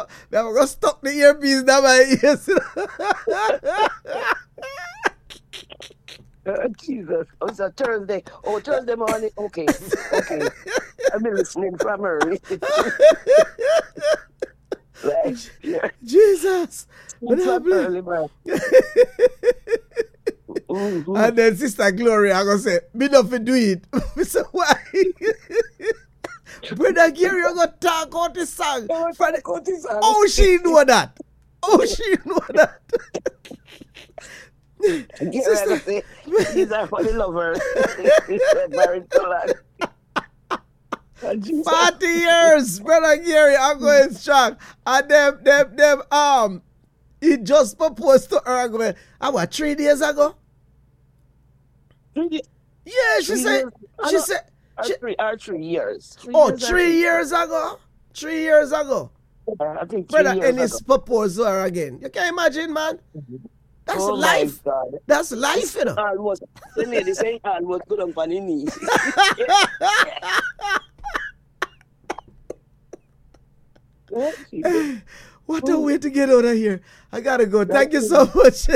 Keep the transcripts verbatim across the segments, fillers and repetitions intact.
I'm going to stuck the earpiece down my ears. Uh, Jesus. Oh, it's a Thursday. Oh, Thursday morning. Okay. Okay. I've been listening from early. Like, yeah. Jesus. What It's from happened? early, man. Mm-hmm. And then Sister Gloria, I'm going to say, me not to do it. I say, why? Brother Gary, you're going to talk out this song. Oh, For the- talk out this song. Oh, she know that. Oh, she know that. Yeah, Sister- I say, these are for the lovers. Married to land. And Jesus. forty years, Brother Gary, I'm going shock. And them, them, them, um, he just proposed to her, going, ah, what, three days ago? Three, Yeah, she Three said, years? I she don't- said, or she, three, or three years. Three oh, years or three years ago? Three years ago. I think three Brother years Ennis ago. proposed to her again. You can imagine, man? That's Oh, life. my God. That's life, you know. Almost, the lady saying almost good on her knees. Oh, Jesus. What a way to get out of here. I gotta go. Thank you so much.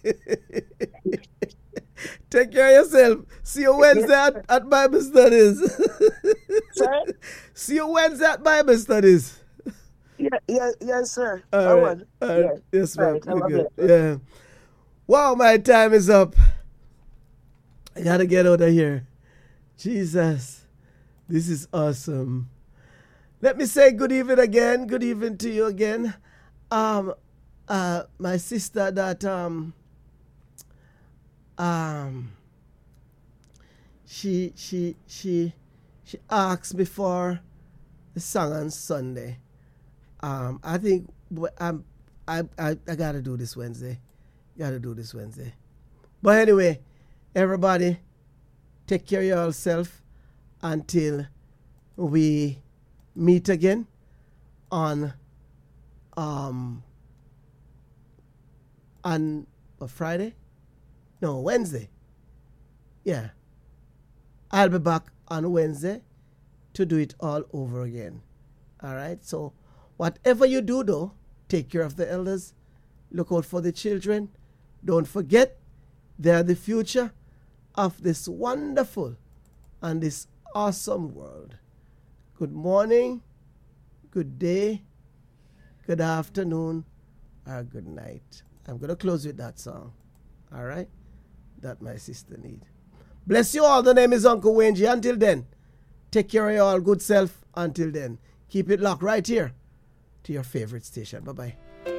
Take care of yourself. See you Wednesday at, at Bible studies. Sir? See you Wednesday at Bible studies. Yeah, yeah, yes, sir. All I right. want. All right. Yeah. Yes, ma'am. Right, have a Good. blessed Yeah. Wow, my time is up. I gotta get out of here. Jesus, this is awesome. Let me say good evening again. Good evening to you again. Um, uh, my sister that um, um, she she she she asked me for the song on Sunday. Um, I think wh- I'm I I I gotta do this Wednesday. Gotta do this Wednesday. But anyway, everybody, take care of yourself until we meet again on um on a Friday? No, Wednesday. Yeah. I'll be back on Wednesday to do it all over again. All right? So whatever you do though, take care of the elders. Look out for the children. Don't forget, they're the future of this wonderful and this awesome world. Good morning, good day, good afternoon, or good night. I'm going to close with that song. All right? That my sister need. Bless you all. The name is Uncle Wayne G. Until then, take care of your all good self. Until then, keep it locked right here to your favorite station. Bye-bye.